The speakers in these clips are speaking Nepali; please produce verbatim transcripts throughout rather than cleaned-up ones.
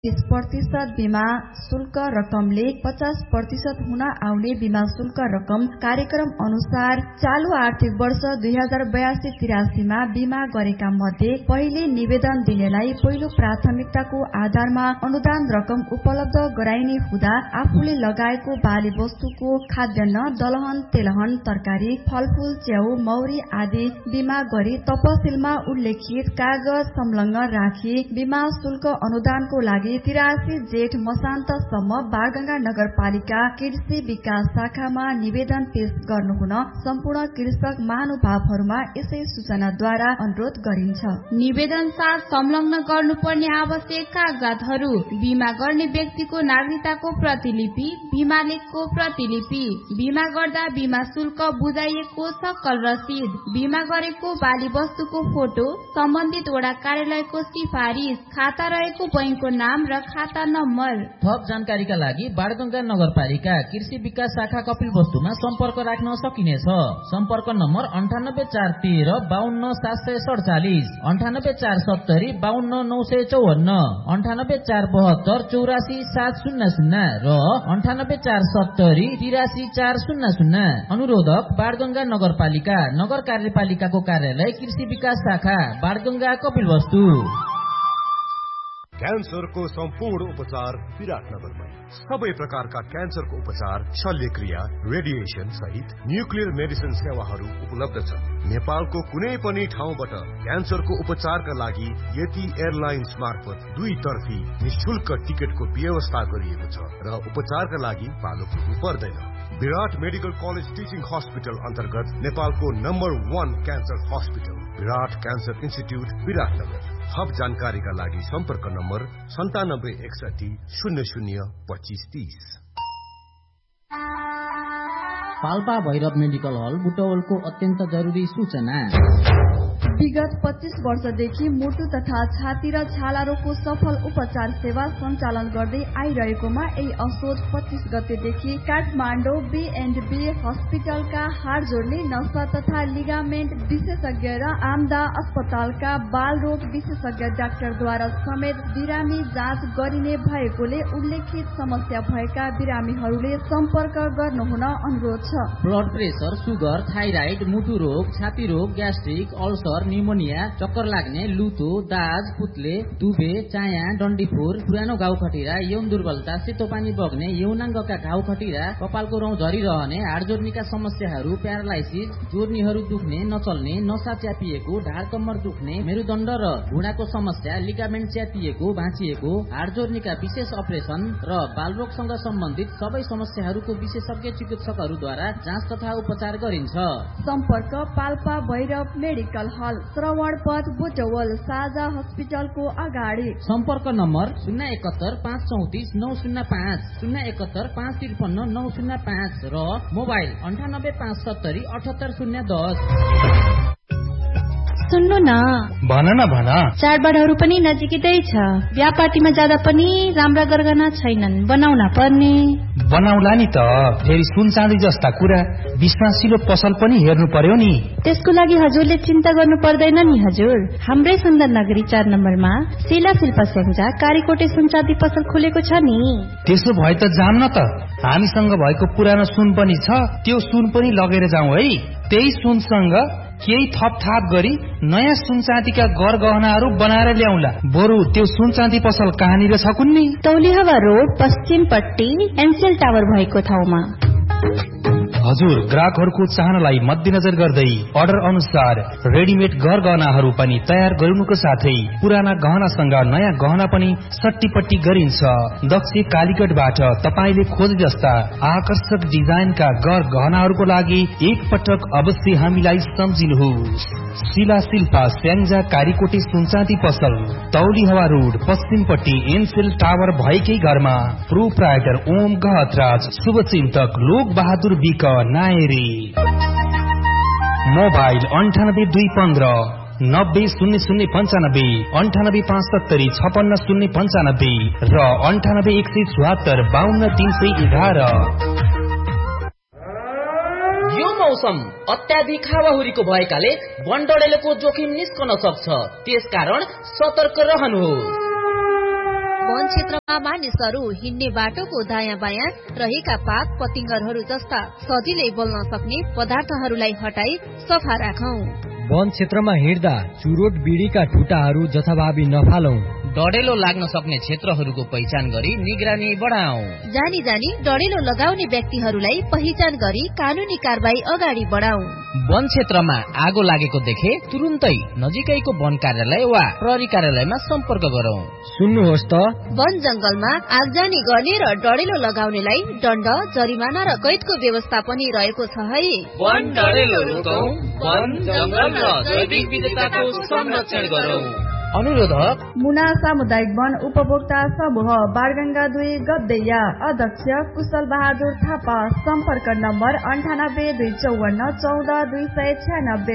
तीस प्रतिशत बीमा शुल्क रकमले पचास प्रतिशत हुन आउने बीमा शुल्क रकम कार्यक्रम अनुसार चालू आर्थिक वर्ष दुई हजार बयासी तिरासीमा बीमा गरेका मध्ये पहिले निवेदन दिनेलाई पहिलो प्राथमिकताको आधारमा अनुदान रकम उपलब्ध गराइने हुँदा आफूले लगाएको बाली वस्तुको खाद्यान्न दलहन तेलहन तरकारी फलफूल च्याउ मौरी आदि बीमा गरी तपसिलमा उल्लेखित कागज संलग्न राखी बीमा शुल्क अनुदानको लागि तिरासी जेठ मसान्तसम्म बागडुङ्गा नगरपालिका कृषि विकास शाखामा निवेदन पेश गर्नुहुन सम्पूर्ण कृषक महानुभावहरूमा यसै सूचनाद्वारा अनुरोध गरिन्छ। निवेदन साथ संलग्न गर्नुपर्ने आवश्यक कागजातहरू बीमा गर्ने व्यक्तिको नागरिकताको प्रतिलिपि, बीमा लेखको प्रतिलिपि, बीमा गर्दा बीमा शुल्क बुझाइएको सक्कल रसिद, बीमा गरेको बाली वस्तुको फोटो, सम्बन्धित वडा कार्यालयको सिफारिस, खाता रहेको बैंकको नाम र खाता नम्बर। थप जानकारीका लागि बागडुङ्गा नगरपालिका कृषि विकास शाखा कपिलवस्तुमा सम्पर्क राख्न सकिनेछ। सम्पर्क नम्बर अन्ठानब्बे चार तेह्र बाहन्न सात सय सडचालिस, अन्ठानब्बे चार सत्तरी बाहन्न नौ सय चौवन्न, अन्ठानब्बे चार बहत्तर चौरासी सात शून्य शून्य र अन्ठानब्बे चार सत्तरी तिरासी चार शून्य शून्य। अनुरोधक बागडुङ्गा नगरपालिका नगर कार्यपालिकाको कार्यालय कृषि विकास शाखा बागडुङ्गा कपिलवस्तु। क्यान्सरको सम्पूर्ण उपचार विराटनगरमै। सबै प्रकारका क्यान्सरको उपचार, शल्यक्रिया, रेडिएसन सहित न्युक्लियर मेडिसिन सेवाहरू उपलब्ध छन्। नेपालको कुनै पनि ठाउँबाट क्यान्सरको उपचारका लागि यति एयरलाइन्स मार्फत दुई तर्फी निशुल्क टिकटको व्यवस्था गरिएको छ र उपचारका लागि पालो पुग्नु पर्दैन। विराट मेडिकल कलेज टिचिङ हस्पिटल अन्तर्गत नेपालको नम्बर वान क्यान्सर हस्पिटल विराट क्यान्सर इन्स्टिट्युट विराटनगर। थप जानकारीका लागि सम्पर्क नम्बर सन्तानब्बे एकसठी शून्य शून्य पच्चिस तीस। पाल्पा भैरव मेडिकल हल बुटवलको अत्यन्त जरुरी सूचना। विगत पच्चीस वर्षदेखि मुटु तथा छाती र छाला रोगको सफल उपचार सेवा सञ्चालन गर्दै आइरहेकोमा यही असोज पच्चीस गतेदेखि काठमाडौँ बी एन्ड बी हस्पिटलका हाड जोड्ने नसा तथा लिगामेन्ट विशेषज्ञ र आमदा अस्पतालका बाल रोग विशेषज्ञ डाक्टरद्वारा समेत बिरामी जाँच गरिने भएकोले उल्लेखित समस्या भएका बिरामीहरूले सम्पर्क गर्नुहुन अनुरोध छ। ब्लड प्रेसर, सुगर, थाइराइड, मुटु रोग, छाती रोग, ग्यास्ट्रिक, अल्सर, निमोनिया, चक्कर लाग्ने, लुतो, दाज, पुत्ले, दुबे, चाया, डन्डीफोर, पुरानो घाउ खटिरा, यौन दुर्बलता, सेतो पानी बग्ने, यौनाङ्गका घाउ खटिरा, कपालको रौँ झरिरहने, हाड जोड्नीका समस्याहरू, प्यारालाइसिस, जोर्नीहरू दुख्ने, नचल्ने, नसा च्यापिएको, ढाड कम्मर दुख्ने, मेरुदण्ड र घुँडाको समस्या, लिगामेन्ट च्यापिएको, भाँचिएको, हाड जोड्नीका विशेष अपरेसन र बालरोगसँग सम्बन्धित सबै समस्याहरूको विशेषज्ञ चिकित्सकहरूद्वारा जाँच तथा उपचार गरिन्छ। सम्पर्क पाल्पा भैरव मेडिकल हल, श्रवण पथ, बुटवल, साझा हस्पिटलको अगाडि। सम्पर्क नम्बर शून्य एकहत्तर पाँच चौतिस नौ शून्य पाँच, शून्य एकहत्तर पाँच त्रिपन्न नौ शून्य पाँच र मोबाइल अन्ठानब्बे पाँच सत्तरी अठहत्तर शून्य दस। सुन्नु न, भन न भन। चाडबाडहरू पनि नजिकै छ। बिहा पार्टीमा जाँदा पनि राम्रा गरगहना छैनन्, बनाउन पर्ने। बनाउला नि त, फेरि सुन चाँदी जस्ता कुरा विश्वासिलो पसल पनि हेर्नु पर्यो नि। त्यसको लागि हजुरले चिन्ता गर्नु पर्दैन नि हजुर। हाम्रै सुन्दर नगरी चार नम्बरमा शिला शिल्पा स्याङ्जा कारीकोटे सुन चाँदी पसल खोलेको छ नि। त्यसो भए त जाम न त, हामीसँग भएको पुरानो सुन पनि छ, त्यो सुन पनि लगेर जाउँ है। त्यही सुनसँग केही थप थाप गरी नयाँ सुन चाँदीका गर गहनाहरू बनाएर ल्याउला। बरु त्यो सुन चाँदी पसल कहाँनिर छ कुन्नी? तौलिहवा रोड पश्चिमपट्टि एनसेल टावर भएको ठाउँमा। हजुर, ग्राहकहरूको चाहनालाई मध्यनजर गर्दै अर्डर अनुसार रेडिमेड गर गहनाहरू पनि तयार गराउनुको साथै पुराना गहनासँग नयाँ गहना पनि सट्टीपट्टी गरिन्छ। दक्ष कालीगढबाट तपाईँले खोजे जस्ता आकर्षक डिजाइनका गर गहनाहरूको लागि एक पटक अवश्य हामीलाई सम्झिनुहोस्। शिला शिल्पा स्याङ्जा कारीकोटे सुनचाँदी पसल, तौली हवा रोड पश्चिमपट्टि एनसेल टावर भएकै घरमा। प्रोप्राइटर ओम गहतराज, शुभचिन्तक लोक बहादुर विक नायरी। मोबाइल अन्ठानब्बे दुई पन्ध्र नब्बे शून्य शून्य पञ्चानब्बे, अन्ठानब्बे पाँच सत्तरी छपन्न शून्य पञ्चानब्बे र अन्ठानब्बे एक सय चुहत्तर बाहन्न तीन सय एघार। यो मौसम अत्याधिक हावाहुरीको भएकाले वनडडेलोको जोखिम निस्कन सक्छ, त्यसकारण सतर्क रहनुहोस्। वन क्षेत्रमा मानिसहरू हिँड्ने बाटोको दायाँ बायाँ रहेका पात पतिंगरहरू जस्ता सजिलै बोल्न सक्ने पदार्थहरूलाई हटाई सफा राखौं। वन क्षेत्रमा हिँड्दा चुरोट बिडीका ठुटाहरू जथाभावी नफालौं। डढेलो लाग्न सक्ने क्षेत्रहरूको पहिचान गरी निगरानी बढाऊ। जानी जानी डढेलो लगाउने व्यक्तिहरूलाई पहिचान गरी कानूनी कारबाही अगाडि बढाऊ। वन क्षेत्रमा आगो लागेको देखे तुरुन्तै नजिकैको वन कार्यालय वा प्रहरी कार्यालयमा सम्पर्क गरौं। सुन्नुहोस् त, वन जंगलमा आगजानी गर्ने र डढेलो लगाउनेलाई दण्ड, जरिमाना र कैदको व्यवस्था पनि रहेको छ है। वन डढेलो रोकौं, वन जंगल र जैविक विविधताको संरक्षण गरौं। अनुरोधक मुना सामुदायिक वन उपभोक्ता समूह बारगंगा दुई गब्दैया, अध्यक्ष कुशल बहादुर थापा। सम्पर्क नम्बर अन्ठानब्बे दुई चौवन्न चौध दुई सय छ्यानब्बे।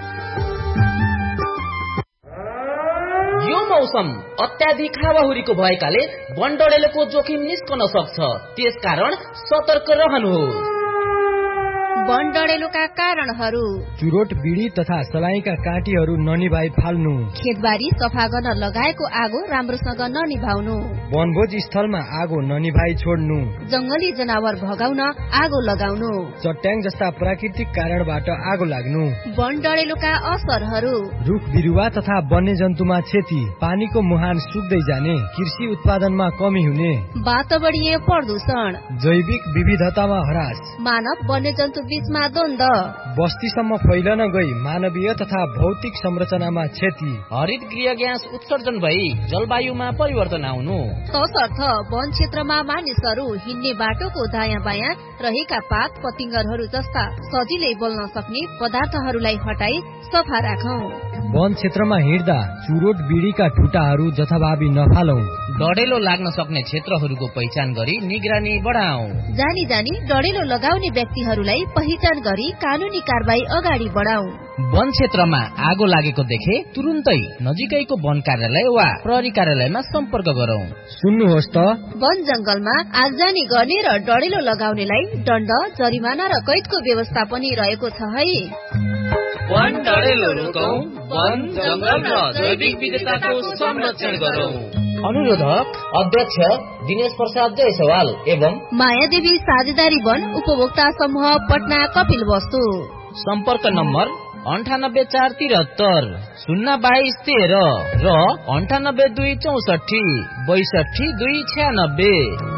यो मौसम अत्याधिक हावाहुरीको भएकाले वन डढेलोको जोखिम निस्कन सक्छ, त्यसकारण सतर्क रहनुहोस्। वन डढेलोका कारणहरू: चुरोट बिडी तथा सलाईका काँटीहरू ननिभाई फाल्नु, खेतबारी सफा गर्न लगाएको आगो राम्रोसँग ननिभाउनु, वनभोज स्थलमा आगो ननिभाई छोड्नु, जंगली जनावर भगाउन आगो लगाउनु, चट्याङ जस्ता प्राकृतिक कारणबाट आगो लाग्नु। वन डढेलोका असरहरू: रुख बिरुवा तथा वन्यजन्तुमा क्षति, पानीको मुहान सुक्दै जाने, कृषि उत्पादनमा कमी हुने, वातावरणीय प्रदूषण, जैविक विविधतामा ह्रास, मानव वन्यजन्तु बीचमा द्वन्द, बस्तीसम्म फैलन गई मानवीय तथा भौतिक संरचनामा क्षति, हरित गृह ग्यास उत्सर्जन भई जलवायुमा परिवर्तन आउनु। तसर्थ वन क्षेत्रमा मानिसहरू हिँड्ने बाटोको दायाँ बायाँ रहेका पात पतिंगरहरू जस्ता सजिलै बोल्न सक्ने पदार्थहरूलाई हटाई सफा राखौं। वन क्षेत्रमा हिँड्दा चुरोट बिडीका ठुटाहरू जथाभावी नफालौं। डढेलो लाग्न सक्ने क्षेत्रहरूको पहिचान गरी निगरानी बढाऊ। जानी जानी डढेलो लगाउने व्यक्तिहरूलाई पहिचान गरी कानूनी कारबाही अगाडि बढाऊ। वन क्षेत्रमा आगो लागेको देखे तुरुन्तै नजिकैको वन कार्यालय वा प्रहरी कार्यालयमा सम्पर्क गरौं। सुन्नुहोस् त, वन जंगलमा आगजानी गर्ने र डढेलो लगाउनेलाई दण्ड, जरिमाना र कैदको व्यवस्था पनि रहेको छ है। वन डढेलो रोकौं, वन जंगल र जैविक विविधताको संरक्षण गरौं। अनुरोधक अध्यक्ष दिनेश प्रसाद जयसवाल एवं मायादेवी साझेदारी वन उपभोक्ता समूह पटना कपिल वस्तु। सम्पर्क नम्बर अन्ठानब्बे चार तिहत्तर शून्य बाइस तेह्र र अन्ठानब्बे दुई चौसठी बैसठी दुई छ्यानब्बे।